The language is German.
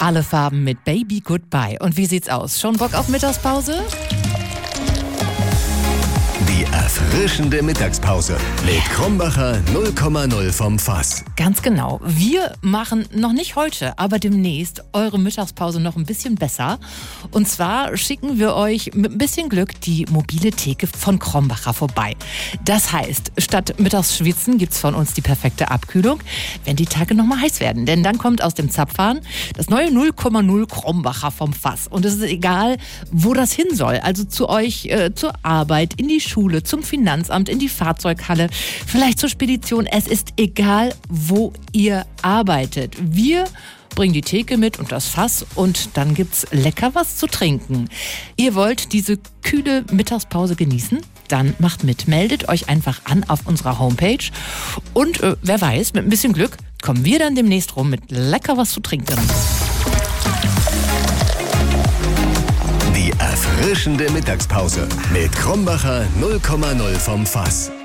Alle Farben mit Baby Goodbye. Und wie sieht's aus? Schon Bock auf Mittagspause? Die erfrischende Mittagspause mit Krombacher 0,0 vom Fass. Ganz genau. Wir machen noch nicht heute, aber demnächst eure Mittagspause noch ein bisschen besser. Und zwar schicken wir euch mit ein bisschen Glück die mobile Theke von Krombacher vorbei. Das heißt, statt Mittagsschwitzen gibt's von uns die perfekte Abkühlung, wenn die Tage noch mal heiß werden. Denn dann kommt aus dem Zapfhahn das neue 0,0 Krombacher vom Fass. Und es ist egal, wo das hin soll. Also zu euch, zur Arbeit, in die Schule, zum Finanzamt, in die Fahrzeughalle, vielleicht zur Spedition. Es ist egal, wo ihr arbeitet. Wir bringen die Theke mit und das Fass und dann gibt's lecker was zu trinken. Ihr wollt diese kühle Mittagspause genießen? Dann macht mit. Meldet euch einfach an auf unserer Homepage und wer weiß, mit ein bisschen Glück kommen wir dann demnächst rum mit lecker was zu trinken. Die erfrischende Mittagspause mit Krombacher 0,0 vom Fass.